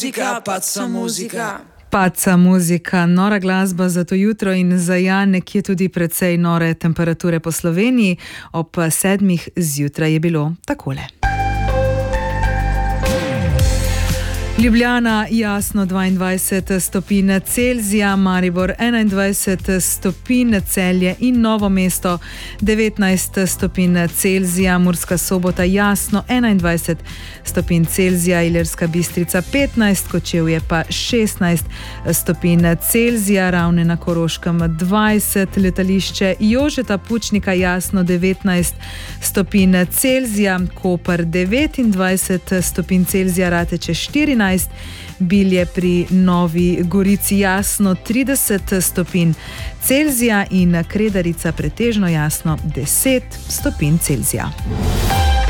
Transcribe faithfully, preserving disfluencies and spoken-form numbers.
Muzika, paca muzika. Paca muzika, nora glasba za to jutro in za ja nekje tudi precej nore temperature po Sloveniji. Ob sedmih zjutraj je bilo takole. Ljubljana jasno dvaindvajset stopinj Celzija, Maribor enaindvajset stopinj, Celje in Novo mesto devetnajst stopinj Celzija, Murska Sobota jasno enaindvajset stopinj Celzija, Ilirska Bistrica petnajst, Kočevje pa šestnajst stopinj Celzija, Ravne na Koroškem dvajset, Letališče Jožeta Pučnika jasno devetnajst stopinj Celzija, Koper devetindvajset stopinj Celzija, Rateče štirinajst, Bilje pri Novi Gorici jasno trideset stopinj Celzija in Kredarica pretežno jasno deset stopinj Celzija.